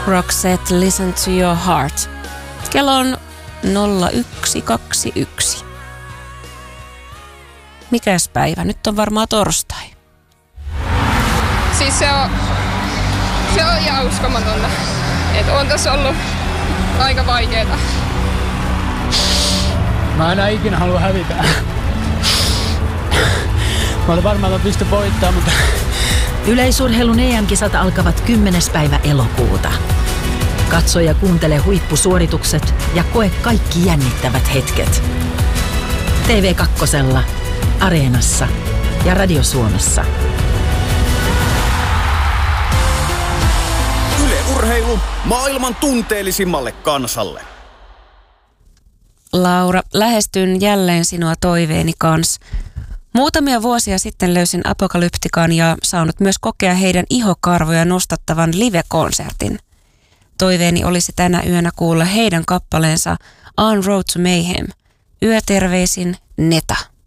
Roxette, Listen to Your Heart. Kello on 0121. Mikäs päivä? Nyt on varmaan torstai. Siis se on ihan uskomatonta. Että on tässä ollut aika vaikeeta. Mä enää ikinä halua hävitä. Mä olen varmaan, että pystyn voittamaan, mutta... Yleisurheilun EM-kisat alkavat 10. päivä elokuuta. Katso ja kuuntele huippusuoritukset ja koe kaikki jännittävät hetket. TV2, Areenassa ja Radio Suomessa. Yle Urheilu maailman tunteellisimmalle kansalle. Laura, lähestyn jälleen sinua toiveeni kanssa. Muutamia vuosia sitten löysin Apokalyptikan ja saanut myös kokea heidän ihokarvoja nostattavan live-konsertin. Toiveeni olisi tänä yönä kuulla heidän kappaleensa On Road to Mayhem. Yöterveisin Neta.